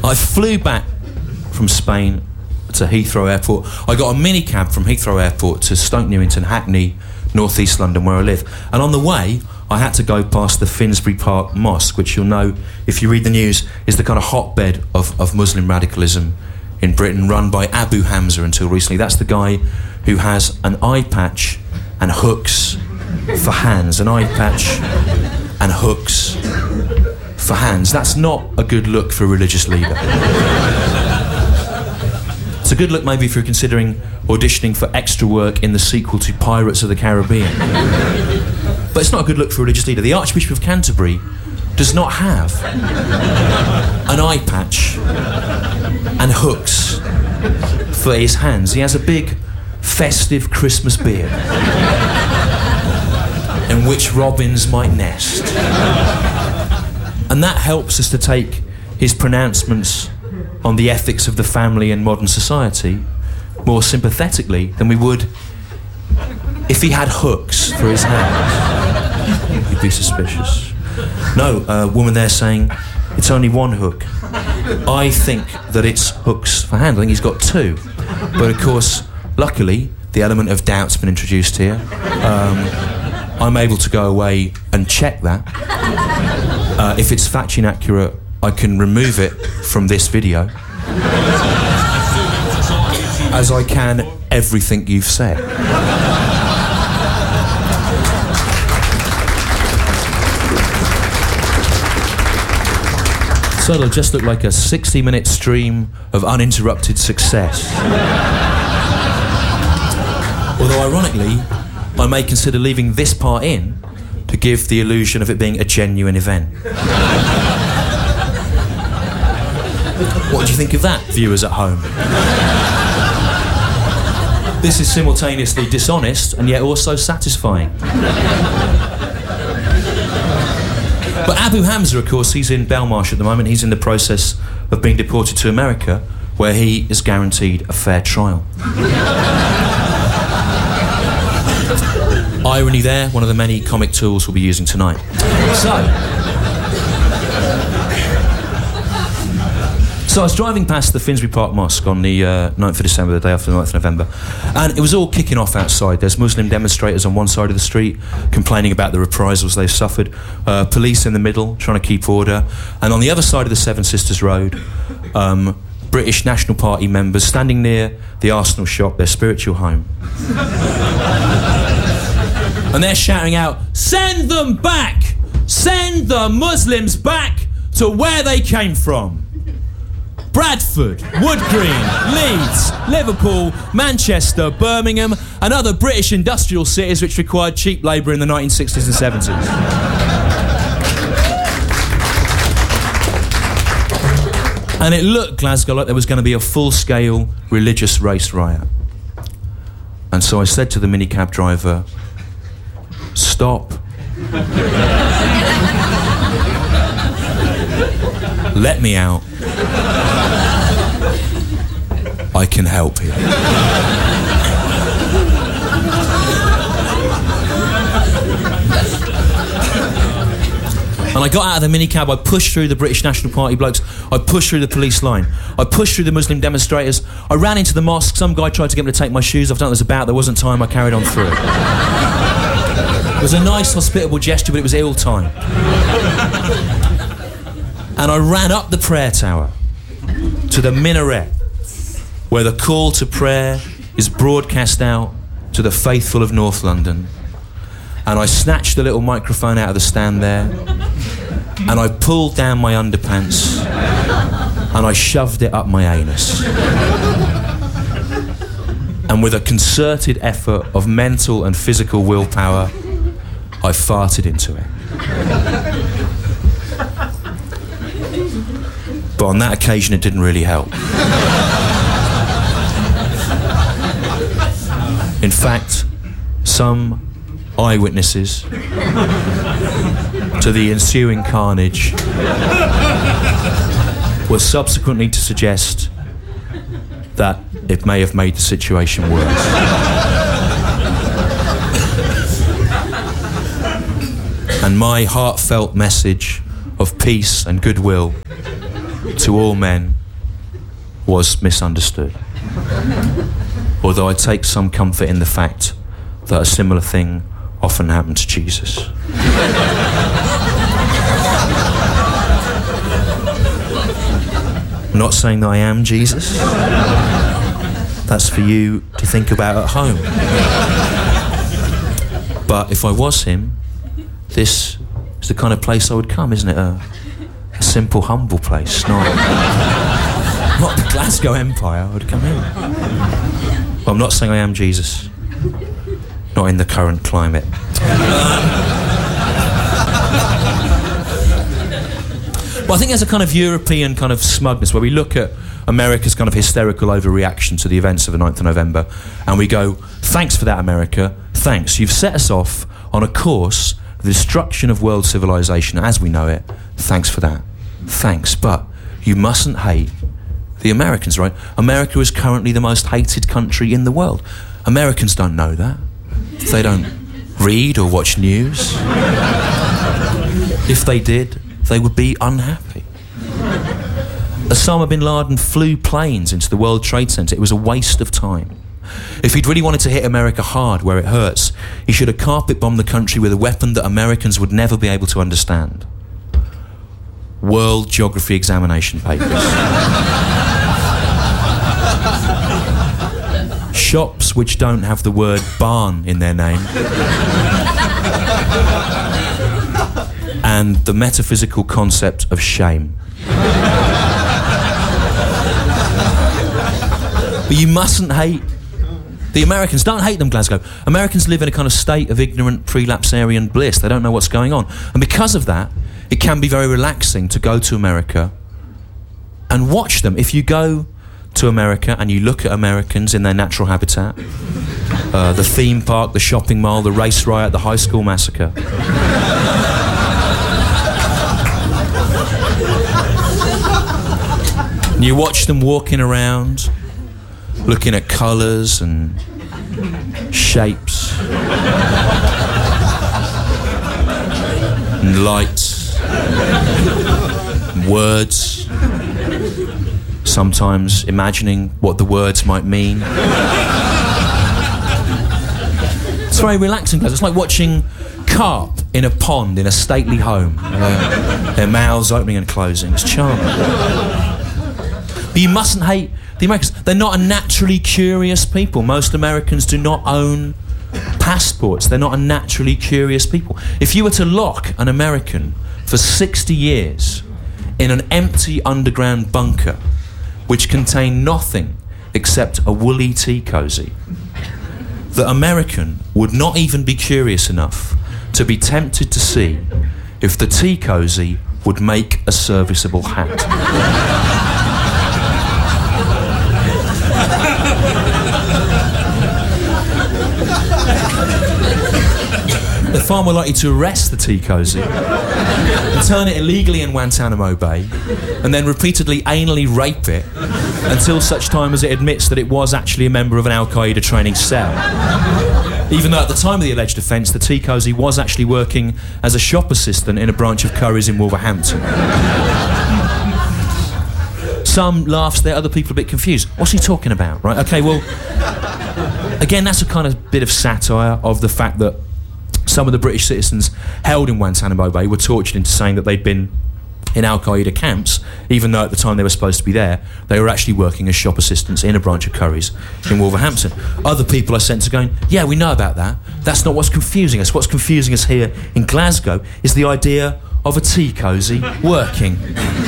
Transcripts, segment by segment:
I flew back from Spain to Heathrow Airport. I got a minicab from Heathrow Airport to Stoke Newington, Hackney, North East London, where I live. And on the way, I had to go past the Finsbury Park Mosque, which you'll know, if you read the news, is the kind of hotbed of Muslim radicalism in Britain, run by Abu Hamza until recently. That's the guy who has an eye patch and hooks for hands. An eye patch and hooks for hands. That's not a good look for a religious leader. It's a good look maybe if you're considering auditioning for extra work in the sequel to Pirates of the Caribbean. But it's not a good look for a religious leader. The Archbishop of Canterbury does not have an eye patch and hooks for his hands. He has a big, festive Christmas beard in which robins might nest. And that helps us to take his pronouncements on the ethics of the family in modern society more sympathetically than we would if he had hooks for his hands. You'd be suspicious. No, a woman there saying it's only one hook. I think that it's hooks for hands. I think he's got two. But of course, luckily, the element of doubt's been introduced here. I'm able to go away and check that. If it's factually inaccurate, I can remove it from this video. As I can everything you've said. So it'll just look like a 60-minute stream of uninterrupted success. Although ironically, I may consider leaving this part in to give the illusion of it being a genuine event. What do you think of that, viewers at home? This is simultaneously dishonest and yet also satisfying. But Abu Hamza, of course, he's in Belmarsh at the moment. He's in the process of being deported to America, where he is guaranteed a fair trial. Irony there, one of the many comic tools we'll be using tonight. So I was driving past the Finsbury Park Mosque on the 9th of December, the day after the 9th of November, and it was all kicking off outside. There's Muslim demonstrators on one side of the street complaining about the reprisals they've suffered, police in the middle trying to keep order, and on the other side of the Seven Sisters Road, British National Party members standing near the Arsenal shop, their spiritual home. And they're shouting out, "Send them back! Send the Muslims back to where they came from! Bradford, Wood Green, Leeds, Liverpool, Manchester, Birmingham, and other British industrial cities which required cheap labour in the 1960s and 70s. And it looked, Glasgow, like there was going to be a full-scale religious race riot. And so I said to the minicab driver, "Stop. Let me out. I can help you." And I got out of the minicab, I pushed through the British National Party blokes, I pushed through the police line, I pushed through the Muslim demonstrators, I ran into the mosque, some guy tried to get me to take my shoes off, I don't know what it was about, there wasn't time, I carried on through. It was a nice, hospitable gesture, but it was ill-timed. And I ran up the prayer tower to the minaret, where the call to prayer is broadcast out to the faithful of North London. And I snatched the little microphone out of the stand there, and I pulled down my underpants, and I shoved it up my anus. And with a concerted effort of mental and physical willpower, I farted into it. But on that occasion, it didn't really help. In fact, some eyewitnesses to the ensuing carnage were subsequently to suggest that it may have made the situation worse. And my heartfelt message of peace and goodwill to all men was misunderstood. Although I take some comfort in the fact that a similar thing often happened to Jesus. I'm not saying that I am Jesus. That's for you to think about at home. But if I was him, this is the kind of place I would come, isn't it? A simple, humble place, not the Glasgow Empire I would come in. Well, I'm not saying I am Jesus. Not in the current climate. Well, I think there's a kind of European kind of smugness where we look at America's kind of hysterical overreaction to the events of the 9th of November and we go, thanks for that, America, thanks. You've set us off on a course of the destruction of world civilization as we know it. Thanks for that. Thanks. But you mustn't hate the Americans, right? America is currently the most hated country in the world. Americans don't know that. They don't read or watch news. If they did, they would be unhappy. Osama bin Laden flew planes into the World Trade Center. It was a waste of time. If he'd really wanted to hit America hard where it hurts, he should have carpet bombed the country with a weapon that Americans would never be able to understand. World Geography examination papers. Shops which don't have the word barn in their name. And the metaphysical concept of shame. But you mustn't hate the Americans. Don't hate them, Glasgow. Americans live in a kind of state of ignorant prelapsarian bliss. They don't know what's going on. And because of that, it can be very relaxing to go to America and watch them. If you go to America and you look at Americans in their natural habitat, the theme park, the shopping mall, the race riot, the high school massacre. And you watch them walking around, looking at colours and shapes and lights and words, sometimes imagining what the words might mean. It's very relaxing, guys. It's like watching carp in a pond in a stately home. Their mouths opening and closing. It's charming. But you mustn't hate the Americans. They're not a naturally curious people. Most Americans do not own passports. They're not a naturally curious people. If you were to lock an American for 60 years in an empty underground bunker which contained nothing except a woolly tea cosy, the American would not even be curious enough to be tempted to see if the tea cosy would make a serviceable hat. They're far more likely to arrest the tea cosy and turn it illegally in Guantanamo Bay and then repeatedly anally rape it until such time as it admits that it was actually a member of an Al-Qaeda training cell. Even though at the time of the alleged offence, the tea cosy was actually working as a shop assistant in a branch of Currys in Wolverhampton. Some laughs there, other people a bit confused. What's he talking about, right? Okay, well, again, that's a kind of bit of satire of the fact that some of the British citizens held in Guantanamo Bay were tortured into saying that they'd been in Al-Qaeda camps, even though at the time they were supposed to be there, they were actually working as shop assistants in a branch of Currys in Wolverhampton. Other people are sent to going, yeah, we know about that. That's not what's confusing us. What's confusing us here in Glasgow is the idea of a tea cosy working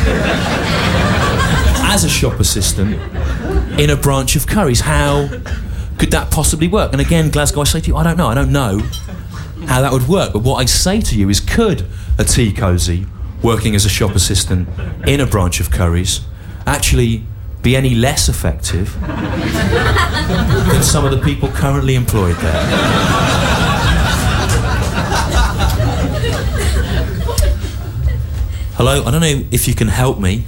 as a shop assistant in a branch of Currys. How could that possibly work? And again, Glasgow, I say to you, I don't know how that would work. But what I say to you is, could a tea cosy working as a shop assistant in a branch of Currys actually be any less effective than some of the people currently employed there? Hello, I don't know if you can help me.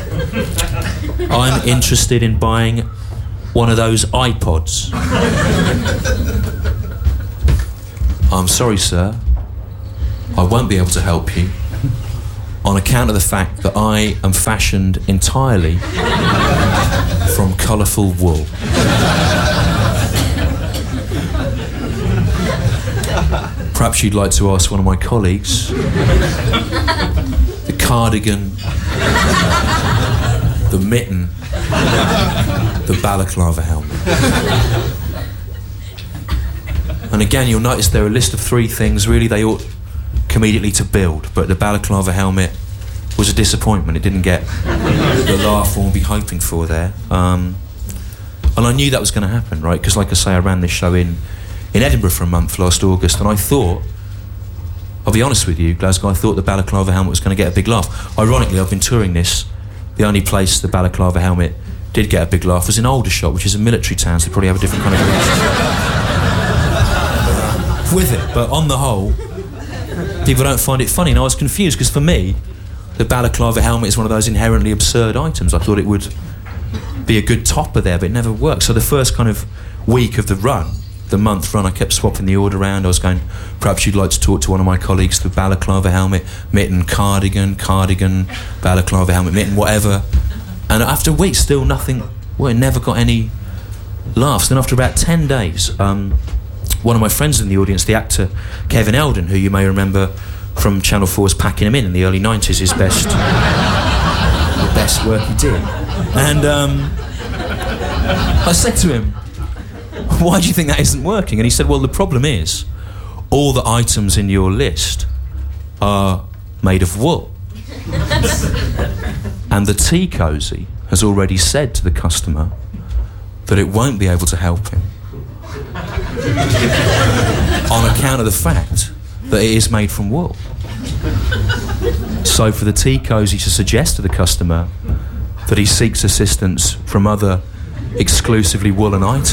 I'm interested in buying one of those iPods. I'm sorry, sir. I won't be able to help you. on account of the fact that I am fashioned entirely from colourful wool. Perhaps you'd like to ask one of my colleagues. The cardigan, the mitten, the balaclava helmet. And again, you'll notice there are a list of 3 things really they ought comedically to build, but the balaclava helmet was a disappointment. It didn't get the laugh one would be hoping for there. And I knew that was going to happen, right? Because like I say, I ran this show in Edinburgh for a month last August, and I thought, I'll be honest with you, Glasgow, I thought the balaclava helmet was going to get a big laugh. Ironically, I've been touring this. The only place the balaclava helmet did get a big laugh was in Aldershot, which is a military town, so they probably have a different kind of reaction with it. But on the whole, people don't find it funny. And I was confused, because for me, the balaclava helmet is one of those inherently absurd items. I thought it would be a good topper there, but it never worked. So the first kind of week of the run, the month run, I kept swapping the order around. I was going, perhaps you'd like to talk to one of my colleagues, the balaclava helmet, mitten, cardigan, balaclava helmet, mitten, whatever. And after weeks, still nothing, well, it never got any laughs. Then after about 10 days, one of my friends in the audience, the actor Kevin Eldon, who you may remember from Channel 4's Packing 'Em In the early 90s, his best, the best work he did. And I said to him, why do you think that isn't working? And he said, well, the problem is all the items in your list are made of wool. And the tea cosy has already said to the customer that it won't be able to help him on account of the fact that it is made from wool. So for the tea cosy to suggest to the customer that he seeks assistance from other exclusively woolen items,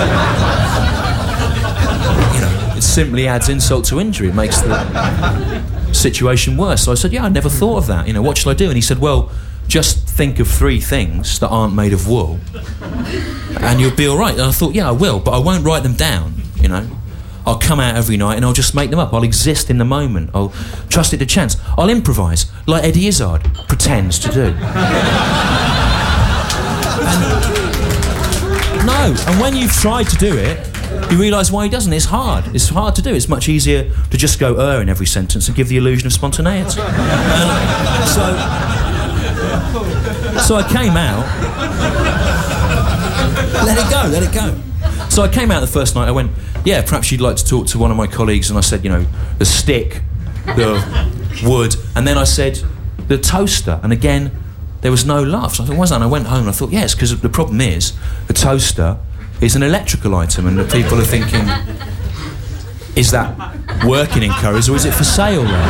you know, it simply adds insult to injury. It makes the situation worse. So I said, yeah, I never thought of that. You know, what should I do? And he said, well, just think of 3 things that aren't made of wool and you'll be all right. And I thought, yeah, I will, but I won't write them down, you know. I'll come out every night and I'll just make them up. I'll exist in the moment. I'll trust it to chance. I'll improvise, like Eddie Izzard pretends to do. And when you've tried to do it, you realise why he doesn't. It's hard. It's hard to do. It's much easier to just go in every sentence and give the illusion of spontaneity. So I came out. Let it go. So I came out the first night. I went, yeah, perhaps you'd like to talk to one of my colleagues. And I said, you know, the stick, the wood. And then I said, the toaster. And again, there was no laugh. So I thought, what's that? And I went home and I thought, yes, because the problem is the toaster is an electrical item, and the people are thinking, is that working in Currys or is it for sale there?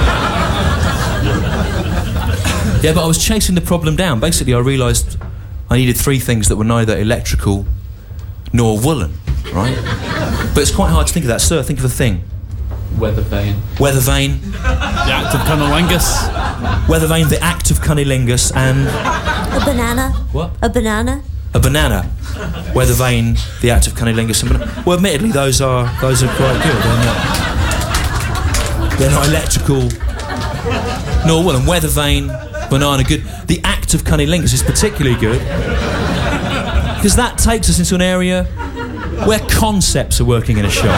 Yeah, but I was chasing the problem down. Basically, I realised I needed 3 things that were neither electrical nor woolen, right? But it's quite hard to think of that. Sir, think of a thing. Weather vane. Weather vane. The act of cunnilingus. Weather vane, the act of cunnilingus, and... A banana. What? A banana. A banana. Weather vane, the act of cunnilingus, and banana. Well, admittedly, those are quite good. They're not electrical nor woolen. Weather vane, banana, good. The act of cunnilingus is particularly good because that takes us into an area where concepts are working in a shop.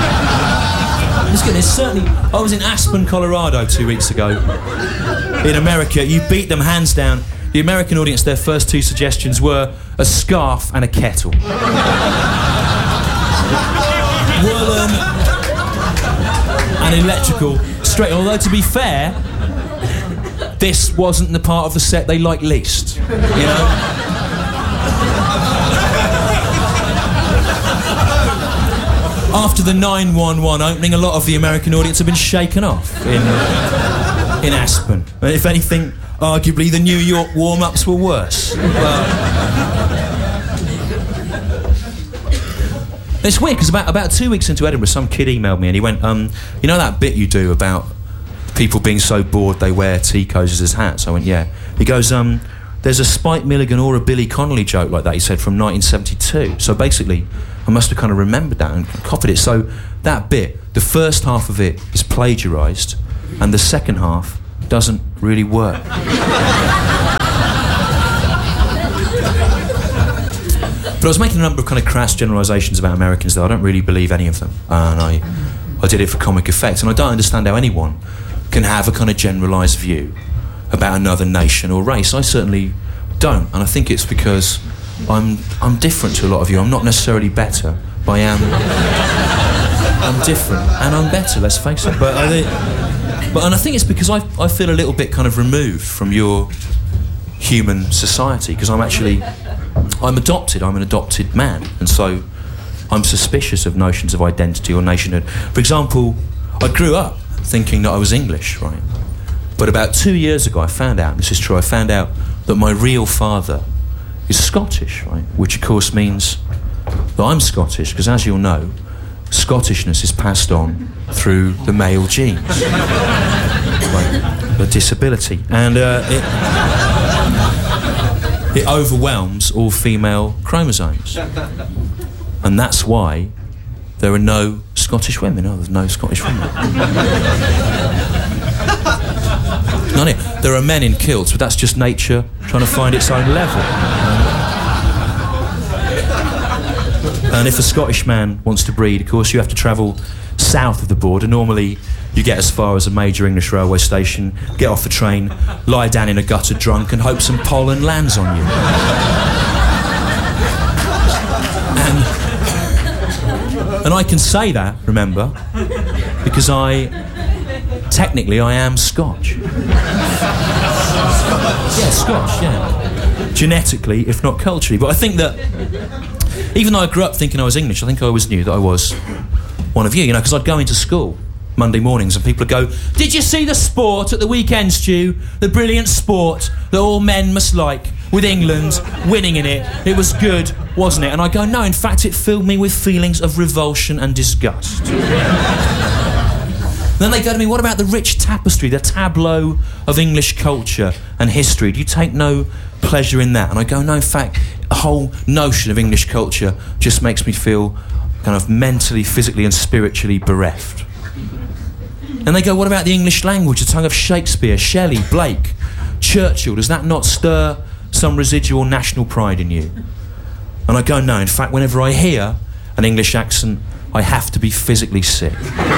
It's certainly. I was in Aspen, Colorado 2 weeks ago. In America, you beat them hands down. The American audience, their first 2 suggestions were a scarf and a kettle. Woolen and electrical, straight. Although to be fair, this wasn't the part of the set they liked least. You know. After the 911 opening, a lot of the American audience have been shaken off in Aspen. And if anything, arguably the New York warm-ups were worse. But it's weird, because about 2 weeks into Edinburgh, some kid emailed me and he went, you know that bit you do about people being so bored they wear tea cozies as hats? I went, yeah. He goes, there's a Spike Milligan or a Billy Connolly joke like that, he said, from 1972. So basically, I must have kind of remembered that and copied it. So that bit, the first half of it is plagiarised, and the second half doesn't really work. But I was making a number of kind of crass generalisations about Americans, though I don't really believe any of them. And I did it for comic effect, and I don't understand how anyone can have a kind of generalised view about another nation or race. I certainly don't, and I think it's because I'm different to a lot of you. I'm not necessarily better, but I'm different, and I'm better, let's face it. But I think it's because I feel a little bit kind of removed from your human society, because I'm adopted, I'm an adopted man, and so I'm suspicious of notions of identity or nationhood. For example, I grew up thinking that I was English, right? But about 2 years ago I found out, and this is true, I found out that my real father is Scottish, right? Which of course means that I'm Scottish, because as you'll know, Scottishness is passed on through the male genes, like a disability, and it overwhelms all female chromosomes, and that's why there are no Scottish women. Oh, there's no Scottish women. None of it. There are men in kilts, but that's just nature trying to find its own level. And if a Scottish man wants to breed, of course, you have to travel south of the border. Normally, you get as far as a major English railway station, get off the train, lie down in a gutter drunk, and hope some pollen lands on you. And I can say that, remember, because technically I am Scotch. Yeah, Scotch, yeah. Genetically, if not culturally. But I think that even though I grew up thinking I was English, I think I always knew that I was one of you, you know, because I'd go into school Monday mornings and people would go, "Did you see the sport at the weekend, Stu? The brilliant sport that all men must like, with England winning in it. It was good, wasn't it?" And I go, "No, in fact it filled me with feelings of revulsion and disgust." Then they go to me, "What about the rich tapestry, the tableau of English culture and history? Do you take no pleasure in that?" And I go, "No, in fact, the whole notion of English culture just makes me feel kind of mentally, physically and spiritually bereft." And they go, "What about the English language, the tongue of Shakespeare, Shelley, Blake, Churchill? Does that not stir some residual national pride in you?" And I go, "No, in fact, whenever I hear an English accent, I have to be physically sick."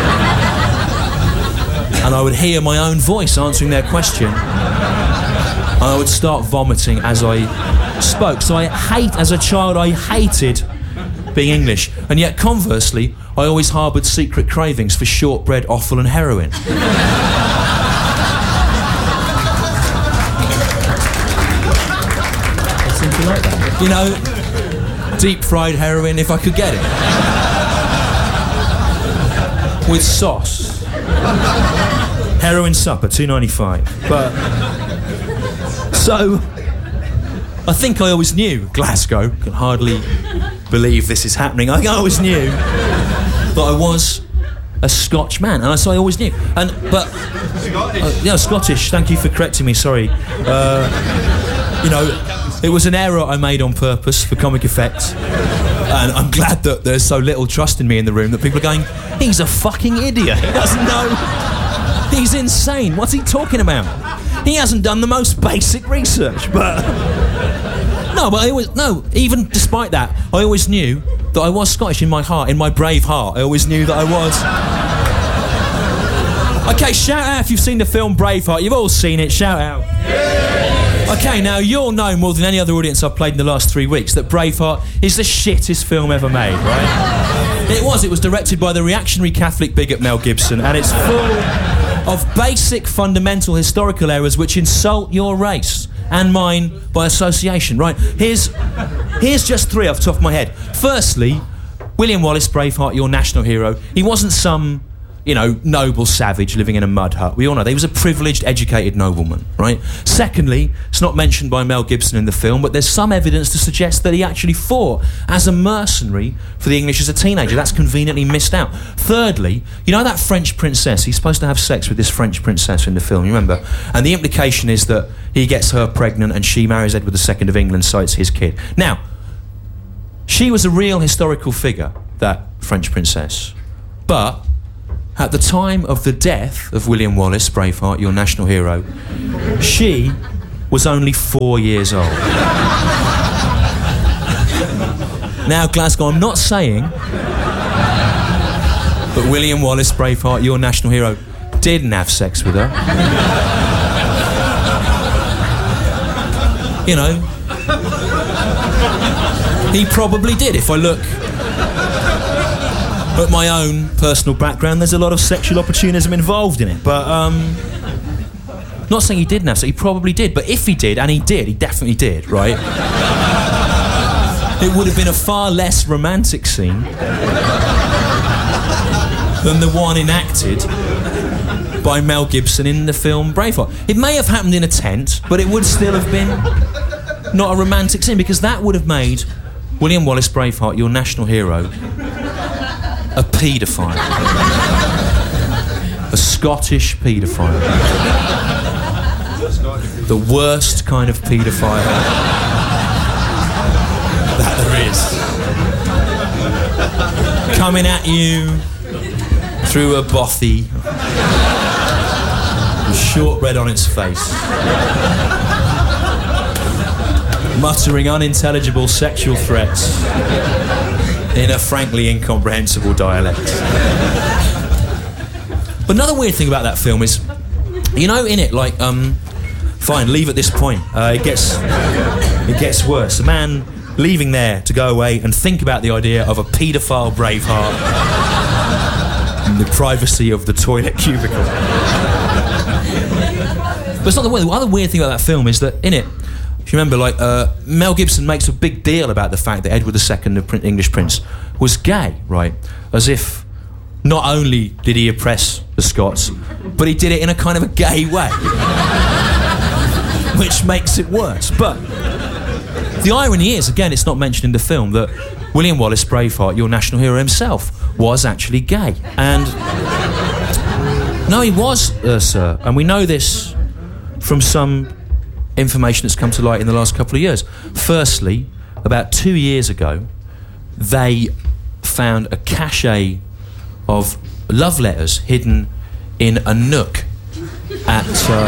And I would hear my own voice answering their question, and I would start vomiting as I spoke. So as a child, I hated being English. And yet, conversely, I always harboured secret cravings for shortbread, offal and heroin. Something like that. You know, deep-fried heroin, if I could get it. With sauce. Heroin supper, $2.95. But so I think I always knew Glasgow. Can hardly believe this is happening. I always knew that I was a Scotch man, and so I always knew. Scottish. Thank you for correcting me. Sorry. You know, it was an error I made on purpose for comic effect, and I'm glad that there's so little trust in me in the room that people are going, "He's a fucking idiot. He doesn't know. He's insane. What's he talking about? He hasn't done the most basic research." But even despite that, I always knew that I was Scottish in my heart, in my brave heart. I always knew that I was. Okay, shout out if you've seen the film Braveheart. You've all seen it, shout out. Okay, now you'll know more than any other audience I've played in the last 3 weeks that Braveheart is the shittest film ever made, right? It was directed by the reactionary Catholic bigot Mel Gibson, and it's full of basic fundamental historical errors which insult your race and mine by association, right? Here's just 3 off the top of my head. Firstly, William Wallace, Braveheart, your national hero, he wasn't some, noble savage living in a mud hut. We all know that. He was a privileged, educated nobleman, right? Secondly, it's not mentioned by Mel Gibson in the film, but there's some evidence to suggest that he actually fought as a mercenary for the English as a teenager. That's conveniently missed out. Thirdly, you know that French princess? He's supposed to have sex with this French princess in the film, you remember? And the implication is that he gets her pregnant and she marries Edward II of England, so it's his kid. Now, she was a real historical figure, that French princess. But at the time of the death of William Wallace, Braveheart, your national hero, she was only 4 years old. Now, Glasgow, I'm not saying that William Wallace, Braveheart, your national hero, didn't have sex with her. You know, he probably did. If I look at my own personal background, there's a lot of sexual opportunism involved in it. But, not saying he didn't have sex, he probably did. But if he did, and he did, he definitely did, right? It would have been a far less romantic scene than the one enacted by Mel Gibson in the film Braveheart. It may have happened in a tent, but it would still have been not a romantic scene, because that would have made William Wallace, Braveheart, your national hero, a paedophile. A Scottish paedophile. The worst kind of paedophile that there is. Coming at you through a bothy, with shortbread on its face, muttering unintelligible sexual threats in a frankly incomprehensible dialect. But another weird thing about that film is, you know, in it, like, fine, leave at this point. It gets worse. A man leaving there to go away and think about the idea of a paedophile Braveheart in the privacy of the toilet cubicle. But it's not the way. The other weird thing about that film is that in it, if you remember, like, Mel Gibson makes a big deal about the fact that Edward II, the English prince, was gay, right? As if not only did he oppress the Scots, but he did it in a kind of a gay way. Which makes it worse. But the irony is, again, it's not mentioned in the film, that William Wallace, Braveheart, your national hero himself, was actually gay. And no, he was, sir. And we know this from some information that's come to light in the last couple of years. Firstly, about 2 years ago, they found a cache of love letters hidden in a nook at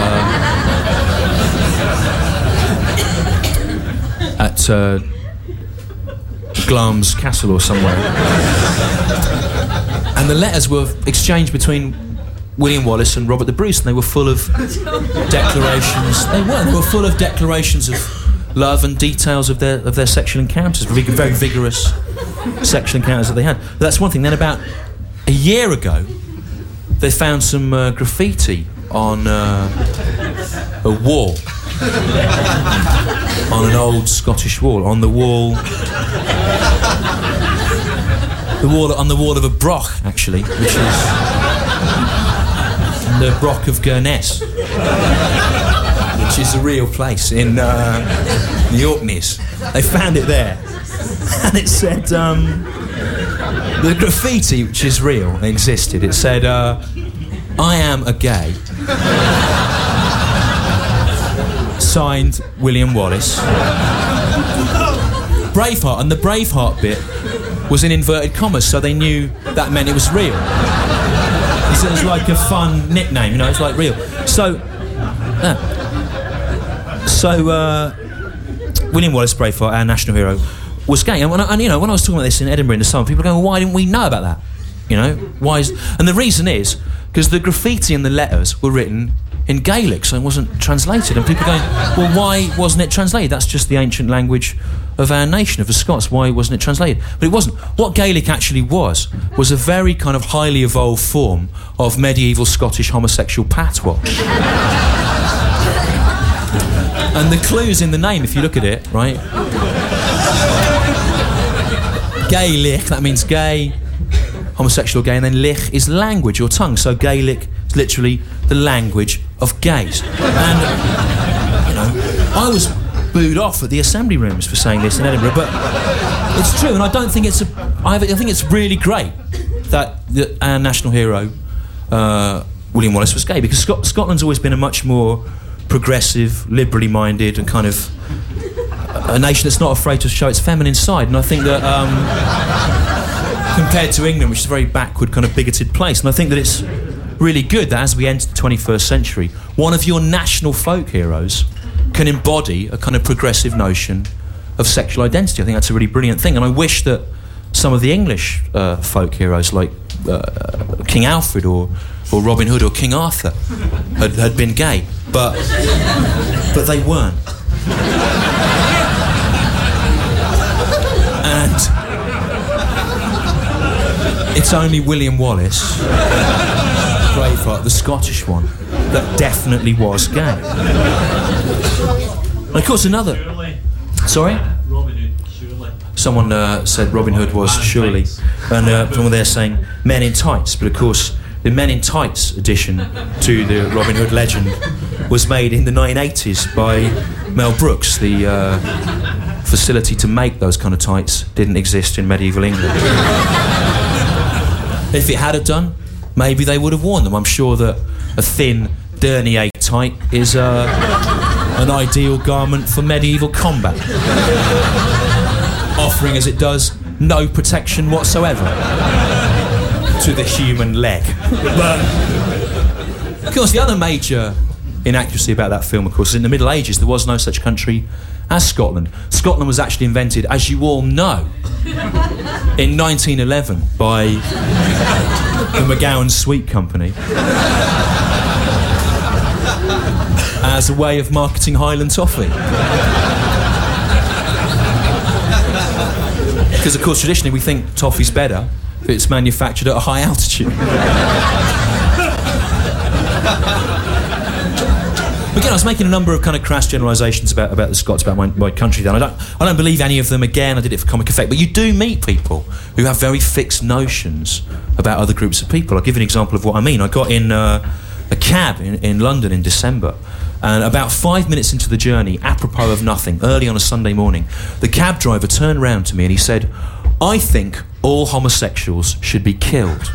Glamis Castle or somewhere. And the letters were exchanged between William Wallace and Robert the Bruce, and they were full of declarations. They were full of declarations of love and details of their sexual encounters, very vigorous sexual encounters that they had. But that's one thing. Then about a year ago, they found some graffiti on a wall, on an old Scottish wall, on the wall of a broch, actually, which is the Broch of Gurness, which is a real place in the Orkneys. They found it there, and it said, the graffiti, which is real, existed. It said, "I am a gay." Signed, William Wallace. Braveheart, and the Braveheart bit was in inverted commas, so they knew that meant it was real. It was like a fun nickname, you know, it's like real. So William Wallace, Braveheart, our national hero, was gay. And you know, when I was talking about this in Edinburgh in the summer, people were going, well, why didn't we know about that? You know, why is... And the reason is, because the graffiti and the letters were written in Gaelic, so it wasn't translated. And people going, well, why wasn't it translated? That's just the ancient language of our nation, of the Scots. Why wasn't it translated? But it wasn't. What Gaelic actually was a very kind of highly evolved form of medieval Scottish homosexual patois. And the clue's in the name, if you look at it, right? Gaelic, that means gay, homosexual gay, and then lich is language or tongue. So Gaelic is literally the language of gays. And, you know, I was booed off at the assembly rooms for saying this in Edinburgh, but it's true, and I don't think it's I think it's really great that our national hero, William Wallace, was gay, because Scotland's always been a much more progressive, liberally minded, and kind of a nation that's not afraid to show its feminine side. And I think that compared to England, which is a very backward, kind of bigoted place. And I think that it's really good that as we enter the 21st century, one of your national folk heroes can embody a kind of progressive notion of sexual identity. I think that's a really brilliant thing. And I wish that some of the English folk heroes, like King Alfred or Robin Hood or King Arthur, had been gay. But they weren't. And it's only William Wallace, Braveheart, the Scottish one, that definitely was gay. And of course another... Sorry? Robin Hood, surely. Someone said Robin Hood was surely. And someone there saying Men in Tights. But of course, the Men in Tights edition to the Robin Hood legend was made in the 1980s by Mel Brooks. The facility to make those kind of tights didn't exist in medieval England. If it had have done, maybe they would have worn them. I'm sure that a thin Dernier tight is an ideal garment for medieval combat, offering as it does no protection whatsoever to the human leg. But of course, the other major inaccuracy about that film, of course, is in the Middle Ages there was no such country as Scotland. Scotland was actually invented, as you all know, in 1911 by the McGowan Sweet Company as a way of marketing Highland toffee. Because, of course, traditionally we think toffee's better if it's manufactured at a high altitude. Again, I was making a number of kind of crass generalisations about the Scots, about my country then. I don't believe any of them. Again, I did it for comic effect. But you do meet people who have very fixed notions about other groups of people. I'll give you an example of what I mean. I got in a cab in London in December, and about 5 minutes into the journey, apropos of nothing, early on a Sunday morning, the cab driver turned round to me and he said, "I think all homosexuals should be killed."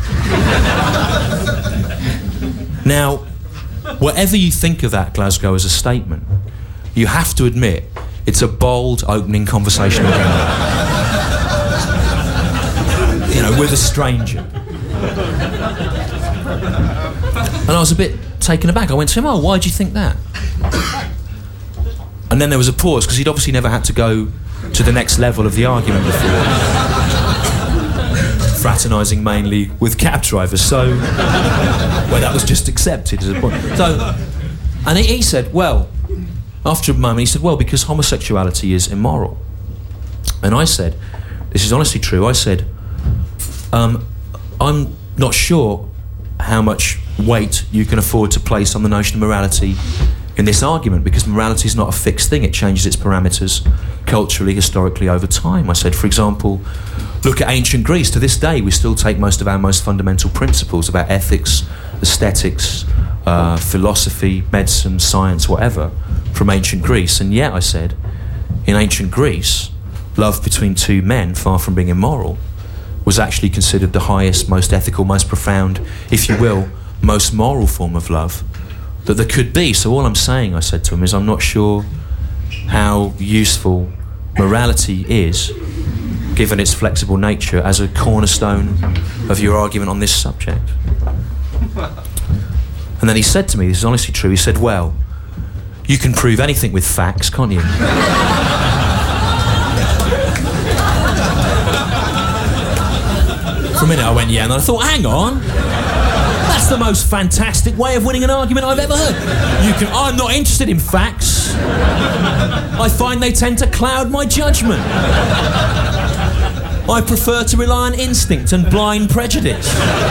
Now, whatever you think of that, Glasgow, as a statement, you have to admit it's a bold opening conversation with a stranger. And I was a bit taken aback. I went to him, "Oh, why do you think that?" And then there was a pause, because he'd obviously never had to go to the next level of the argument before, fraternising mainly with cab drivers, so that was just accepted as a point. So, and he said, well, after a moment, he said, well, because homosexuality is immoral. And I said, this is honestly true, I said, I'm not sure how much weight you can afford to place on the notion of morality in this argument, because morality is not a fixed thing. It changes its parameters culturally, historically, over time. I said, for example, look at ancient Greece. To this day, we still take most of our most fundamental principles about ethics, aesthetics, philosophy, medicine, science, whatever, from ancient Greece. And yet, I said, in ancient Greece, love between two men, far from being immoral, was actually considered the highest, most ethical, most profound, if you will, most moral form of love that there could be. So all I'm saying, I said to him, is I'm not sure how useful morality is, given its flexible nature, as a cornerstone of your argument on this subject. And then he said to me, this is honestly true, he said, well, you can prove anything with facts, can't you? For a minute I went, yeah, and then I thought, hang on, that's the most fantastic way of winning an argument I've ever heard. I'm not interested in facts. I find they tend to cloud my judgment. I prefer to rely on instinct and blind prejudice.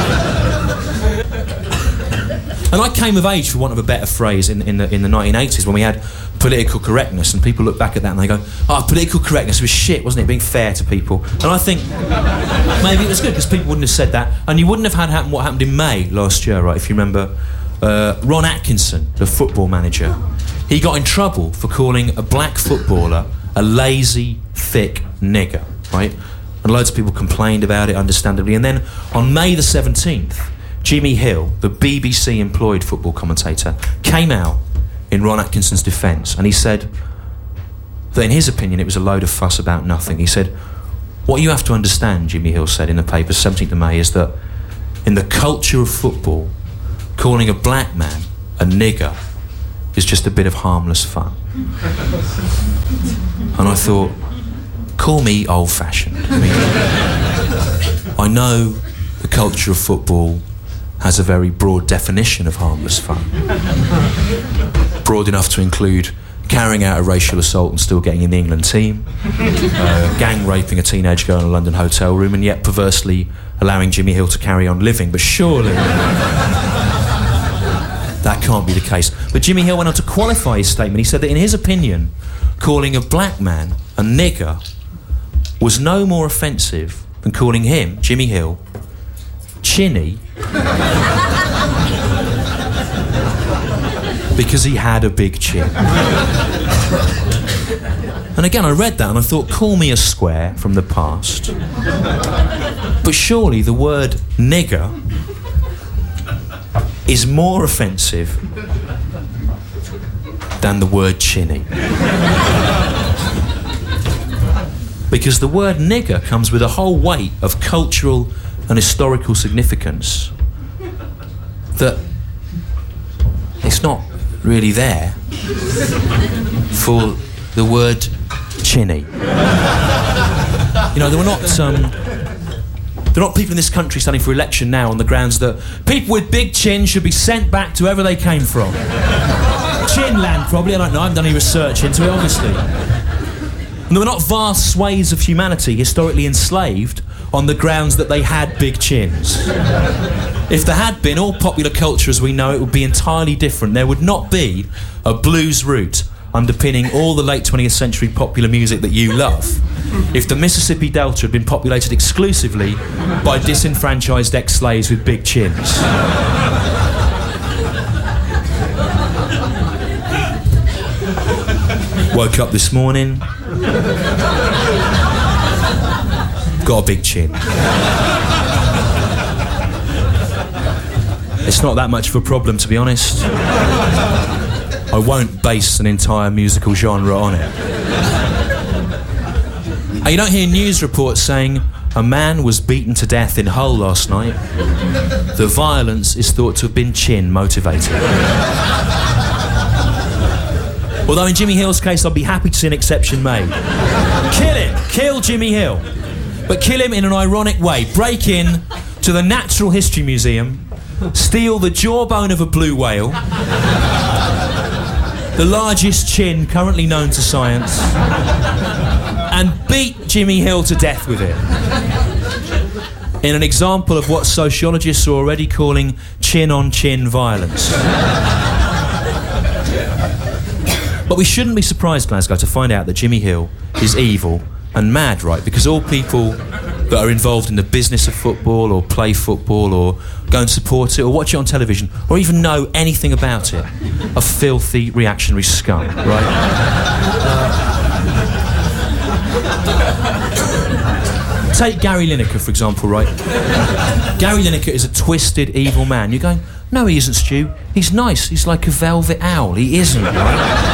And I came of age, for want of a better phrase, in the 1980s, when we had political correctness, and people look back at that and they go, oh, political correctness was shit, wasn't it, being fair to people? And I think maybe it was good, because people wouldn't have said that, and you wouldn't have had happen what happened in May last year, right, if you remember. Ron Atkinson, the football manager, he got in trouble for calling a black footballer a lazy, thick nigger, right? And loads of people complained about it, understandably. And then on May the 17th, Jimmy Hill, the BBC-employed football commentator, came out in Ron Atkinson's defence, and he said that in his opinion it was a load of fuss about nothing. He said, What you have to understand, Jimmy Hill said in the paper 17th of May, is that in the culture of football, calling a black man a nigger is just a bit of harmless fun. And I thought, call me old-fashioned. I know the culture of football has a very broad definition of harmless fun. Broad enough to include carrying out a racial assault and still getting in the England team, gang raping a teenage girl in a London hotel room, and yet perversely allowing Jimmy Hill to carry on living. But surely that can't be the case. But Jimmy Hill went on to qualify his statement. He said that in his opinion, calling a black man a nigger was no more offensive than calling him, Jimmy Hill, chinny, because he had a big chin. And again, I read that and I thought, call me a square from the past. But surely the word nigger is more offensive than the word chinny. Because the word nigger comes with a whole weight of cultural and historical significance that it's not really there for the word chinny. You know, there are not people in this country standing for election now on the grounds that people with big chins should be sent back to wherever they came from. Chinland, probably, I don't know, I haven't done any research into it, obviously. And there were not vast swathes of humanity historically enslaved on the grounds that they had big chins. If there had been, all popular culture as we know it would be entirely different. There would not be a blues root underpinning all the late 20th century popular music that you love if the Mississippi Delta had been populated exclusively by disenfranchised ex-slaves with big chins. Woke up this morning, got a big chin. It's not that much of a problem, to be honest. I won't base an entire musical genre on it. And you don't hear news reports saying a man was beaten to death in Hull last night. The violence is thought to have been chin motivated. Although in Jimmy Hill's case, I'd be happy to see an exception made. Kill him! Kill Jimmy Hill! But kill him in an ironic way. Break in to the Natural History Museum, steal the jawbone of a blue whale, the largest chin currently known to science, and beat Jimmy Hill to death with it. In an example of what sociologists are already calling chin-on-chin violence. But we shouldn't be surprised, Glasgow, to find out that Jimmy Hill is evil and mad, right? Because all people that are involved in the business of football or play football or go and support it or watch it on television or even know anything about it are filthy reactionary scum, right? Take Gary Lineker, for example, right? Gary Lineker is a twisted, evil man. You're going, no, he isn't, Stu. He's nice. He's like a velvet owl. He isn't, right?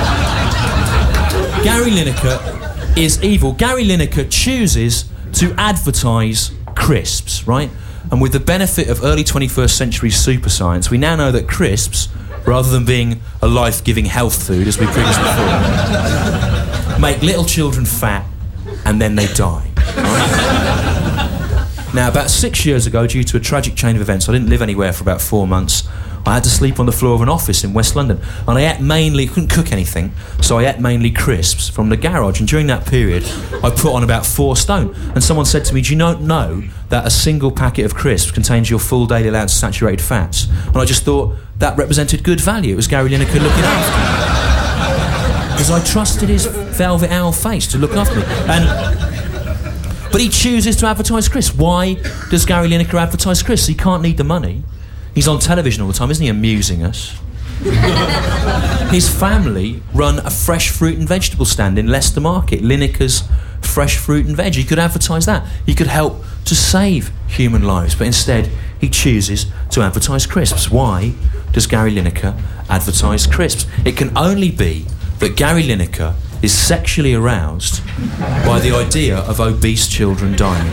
Gary Lineker is evil. Gary Lineker chooses to advertise crisps, right? And with the benefit of early 21st century super science, we now know that crisps, rather than being a life-giving health food, as we previously thought, make little children fat and then they die. Right? Now, about 6 years ago, due to a tragic chain of events, I didn't live anywhere for about 4 months. I had to sleep on the floor of an office in West London, and I ate mainly, couldn't cook anything, so I ate mainly crisps from the garage, and during that period I put on about 4 stone. And someone said to me, do you not know that a single packet of crisps contains your full daily allowance of saturated fats? And I just thought that represented good value. It was Gary Lineker looking after me, because I trusted his velvet owl face to look after me. But he chooses to advertise crisps. Why does Gary Lineker advertise crisps? He can't need the money. He's on television all the time, isn't he, amusing us? His family run a fresh fruit and vegetable stand in Leicester Market, Lineker's Fresh Fruit and Veg. He could advertise that. He could help to save human lives, but instead he chooses to advertise crisps. Why does Gary Lineker advertise crisps? It can only be that Gary Lineker is sexually aroused by the idea of obese children dying.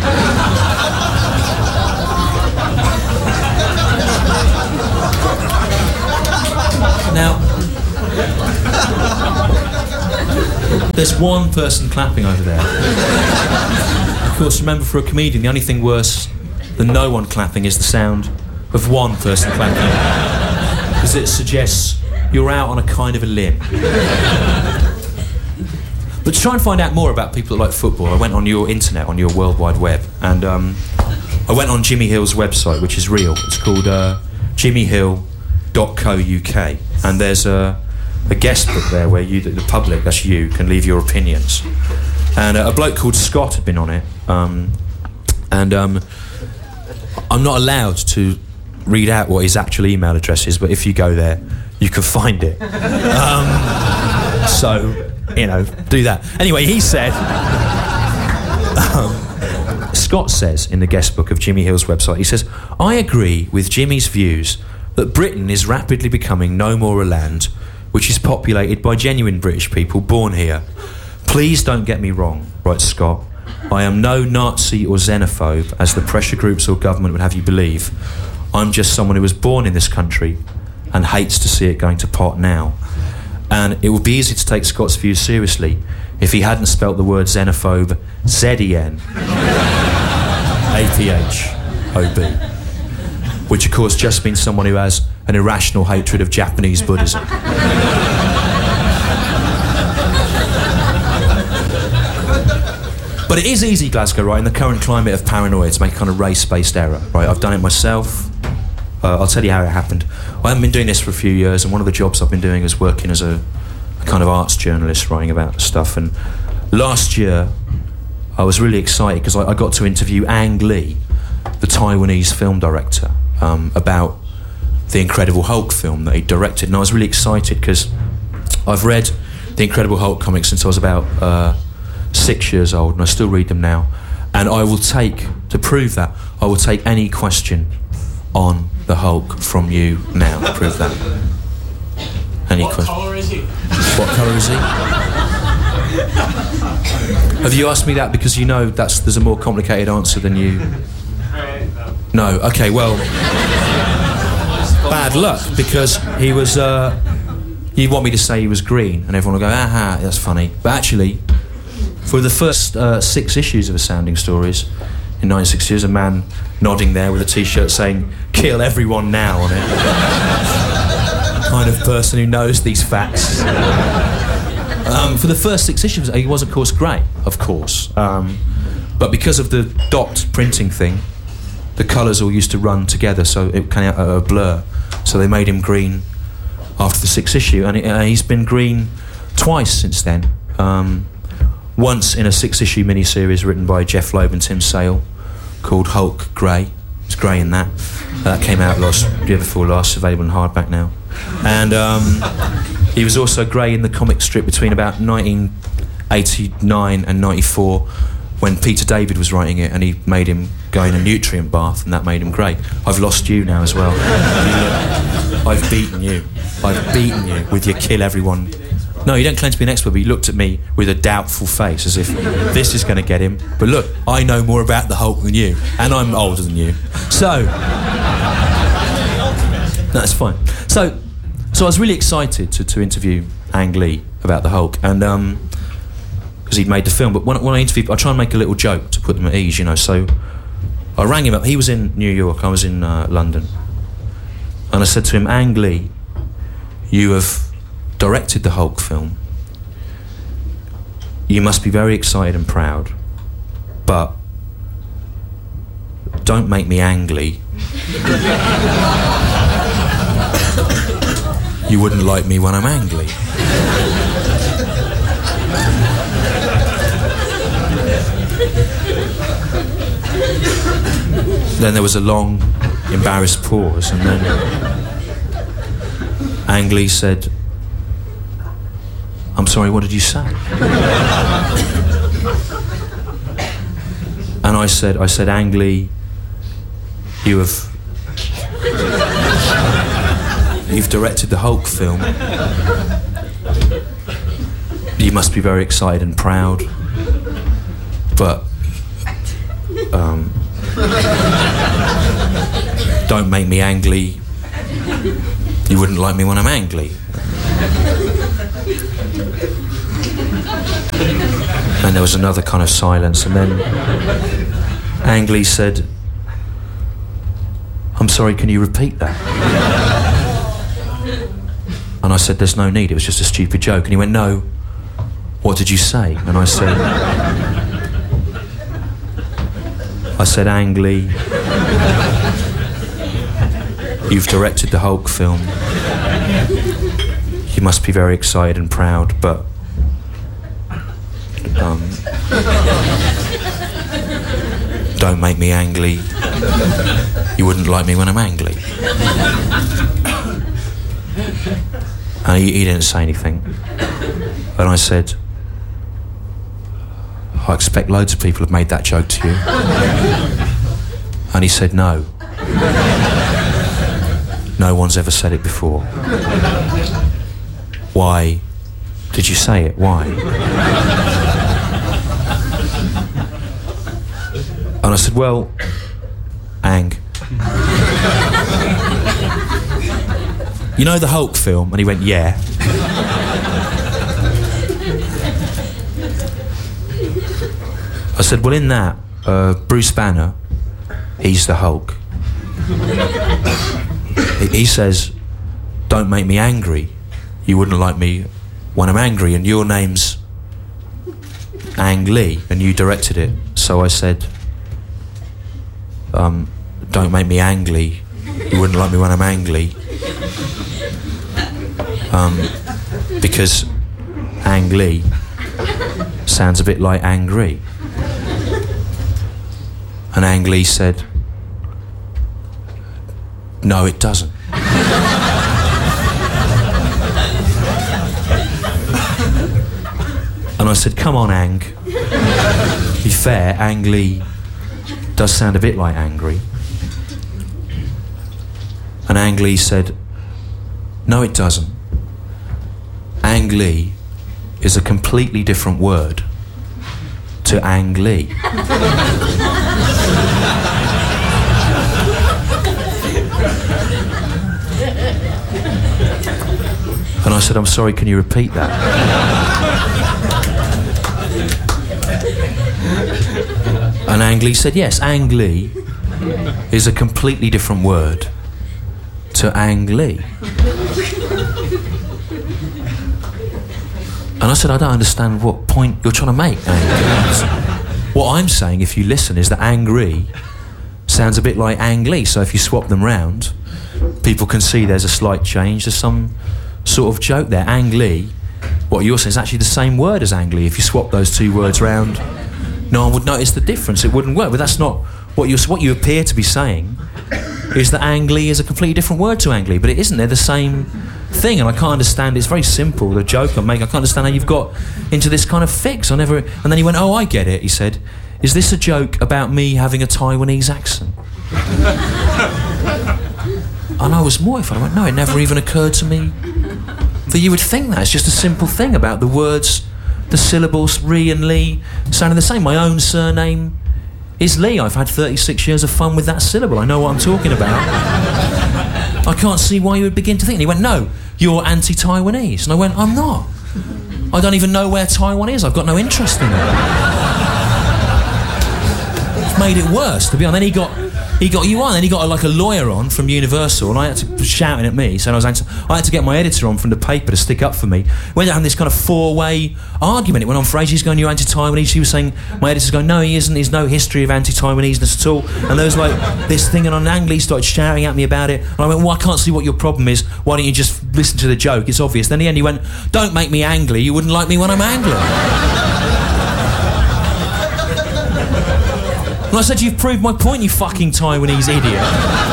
Now, there's one person clapping over there. Of course, remember, for a comedian, the only thing worse than no one clapping is the sound of one person clapping, because it suggests you're out on a kind of a limb. But to try and find out more about people that like football, I went on your internet, on your World Wide Web, and I went on Jimmy Hill's website, which is real. It's called jimmyhill.co.uk, and there's a guest book there where you, the public, that's you, can leave your opinions. And a bloke called Scott had been on it, and I'm not allowed to read out what his actual email address is, but if you go there, you can find it. So, you know, do that. Anyway, he said... Scott says in the guest book of Jimmy Hill's website, he says, "I agree with Jimmy's views that Britain is rapidly becoming no more a land which is populated by genuine British people born here. Please don't get me wrong," writes Scott. "I am no Nazi or xenophobe, as the pressure groups or government would have you believe. I'm just someone who was born in this country and hates to see it going to pot now." And it would be easy to take Scott's views seriously if he hadn't spelt the word xenophobe Z-E-N-A-P-H-O-B, which of course just means someone who has an irrational hatred of Japanese Buddhism. But it is easy, Glasgow, right, in the current climate of paranoia, to make a kind of race-based error, right? I've done it myself. I'll tell you how it happened. I haven't been doing this for a few years, and one of the jobs I've been doing is working as a kind of arts journalist, writing about stuff. And last year, I was really excited because I got to interview Ang Lee, the Taiwanese film director, about the Incredible Hulk film that he directed. And I was really excited because I've read the Incredible Hulk comics since I was about 6 years old, and I still read them now. And I will take, to prove that, I will take any question on the Hulk from you now to prove that. Any question? What colour is he? What colour is he? Have you asked me that because you know there's a more complicated answer than you? No. Okay, well, bad luck, because he was, you want me to say he was green, and everyone will go, aha, that's funny. But actually, for the first 6 issues of Astounding Stories, in 96 years, a man nodding there with a T-shirt saying, "Kill everyone now" on it. Kind of person who knows these facts. For the first 6 issues, he was, of course, grey, of course. But because of the dot printing thing, the colours all used to run together, so it came out a blur. So they made him green after the 6th issue, and he's been green twice since then. Once in a 6-issue miniseries written by Jeff Loeb and Tim Sale called Hulk Grey. It's grey in that. That came out the year before last, available in hardback now. And he was also grey in the comic strip between about 1989 and 94, when Peter David was writing it, and he made him go in a nutrient bath, and that made him grey. I've lost you now as well. I've beaten you. I've beaten you with your kill everyone. No, you don't claim to be an expert, but you looked at me with a doubtful face, as if this is going to get him. But look, I know more about the Hulk than you, and I'm older than you. So, that's fine. So I was really excited to interview Ang Lee about the Hulk, and because he'd made the film. But when I interviewed, I try and make a little joke to put them at ease, you know. So I rang him up. He was in New York. I was in London, and I said to him, "Ang Lee, you have directed the Hulk film. You must be very excited and proud, but don't make me angry. You wouldn't like me when I'm angry." Then there was a long, embarrassed pause, and then Ang Lee said, "I'm sorry, what did you say?" And I said, "Ang Lee, you've directed the Hulk film. You must be very excited and proud, but don't make me angry. You wouldn't like me when I'm angry. And there was another kind of silence, and then Ang Lee said, I'm sorry, can you repeat that? And I said, there's no need, it was just a stupid joke. And he went, no, what did you say? And I said, Ang Lee, you've directed the Hulk film. You must be very excited and proud, but don't make me angry. You wouldn't like me when I'm angry. And he didn't say anything. And I said, I expect loads of people have made that joke to you. And he said, no. No one's ever said it before. Why did you say it? Why? And I said, well, Ang, you know the Hulk film? And he went, yeah. I said, well, in that, Bruce Banner, he's the Hulk. He says, don't make me angry. You wouldn't like me when I'm angry, and your name's Ang Lee, and you directed it. So I said, don't make me angry. You wouldn't like me when I'm angry. Because Ang Lee sounds a bit like angry. And Ang Lee said, no, it doesn't. And I said, come on, Ang. To be fair, Ang Lee does sound a bit like angry. And Ang Lee said, no, it doesn't. Ang Lee is a completely different word to Ang Lee. And I said, I'm sorry, can you repeat that? And Ang Lee said, yes, Ang Lee is a completely different word to Ang Lee. And I said, I don't understand what point you're trying to make, Ang. What I'm saying, if you listen, is that angry sounds a bit like Ang Lee. So if you swap them round, people can see there's a slight change. There's some sort of joke there. Ang Lee, what you're saying is actually the same word as Ang Lee. If you swap those two words round, no one would notice the difference. It wouldn't work. But that's not what you appear to be saying. Is that Ang Lee is a completely different word to Ang Lee, but it isn't. They're the same thing, and I can't understand. It's very simple, the joke I'm making. I can't understand how you've got into this kind of fix. And then he went, oh, I get it. He said, is this a joke about me having a Taiwanese accent? And I was mortified. I went, no, it never even occurred to me that you would think that. It's just a simple thing about the words, the syllables, Ree and Lee, sounding the same. My own surname is Lee. I've had 36 years of fun with that syllable. I know what I'm talking about. I can't see why you would begin to think. And he went, no, you're anti-Taiwanese. And I went, I'm not. I don't even know where Taiwan is. I've got no interest in it. It's made it worse, to be honest. Then he got you on, then he got like a lawyer on from Universal, and I had to shouting at me, saying I had to get my editor on from the paper to stick up for me. We ended up having this kind of four-way argument. It went on for ages. He's going, you're anti-Taiwanese. She was saying, my editor's going, no, he isn't. There's no history of anti-Taiwaneseness at all. And there was like this thing, and Ang Lee started shouting at me about it. And I went, well, I can't see what your problem is. Why don't you just listen to the joke? It's obvious. Then in the end, he went, don't make me angry. You wouldn't like me when I'm angry. And I said, you've proved my point, you fucking Taiwanese idiot.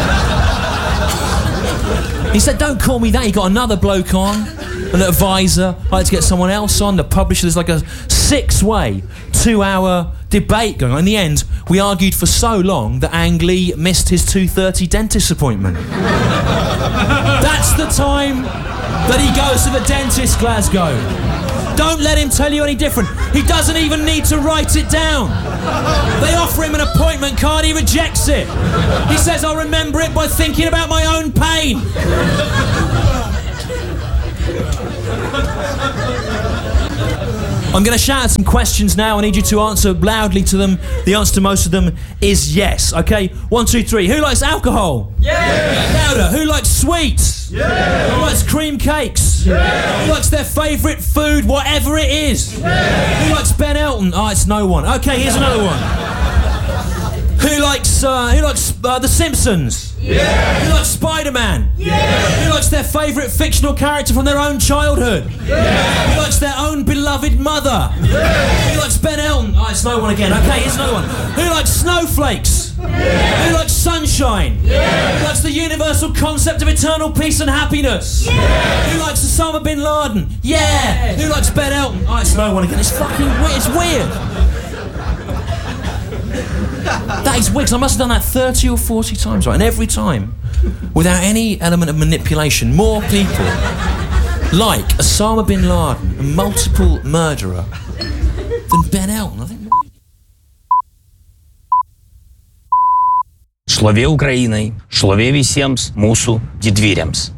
He said, don't call me that. He got another bloke on, an advisor. I had to get someone else on, the publisher. There's like a 6-way, 2-hour debate going on. In the end, we argued for so long that Ang Lee missed his 2:30 dentist appointment. That's the time that he goes to the dentist, Glasgow. Don't let him tell you any different. He doesn't even need to write it down. They offer him an appointment card, he rejects it. He says, I'll remember it by thinking about my own pain. I'm going to shout out some questions now. I need you to answer loudly to them. The answer to most of them is yes. Okay, 1, 2, 3. Who likes alcohol? Yeah. Louder. Who likes sweets? Yeah. Who likes cream cakes? Yeah. Who likes their favourite food, whatever it is? Yeah. Who likes Ben Elton? Oh, it's no one. Okay, here's another one. Who likes The Simpsons? Yeah. Who likes Spider-Man? Yeah. Who likes their favourite fictional character from their own childhood? Yeah. Who likes their own beloved mother? Yeah. Who likes Ben Elton? Oh, it's no one again. Okay, here's another one. Who likes snowflakes? Yeah. Who likes sunshine? Yeah. Who likes the universal concept of eternal peace and happiness? Yeah. Who likes Osama bin Laden? Yeah. Who likes Ben Elton? Oh, it's no one again. It's fucking weird. It's weird. That is weird, 'cause I must have done that 30 or 40 times, right? And every time, without any element of manipulation, more people like Osama bin Laden, a multiple murderer, than Ben Elton. I think. Šlovė Ukrainai, šlovė visiems mūsų didvyriams.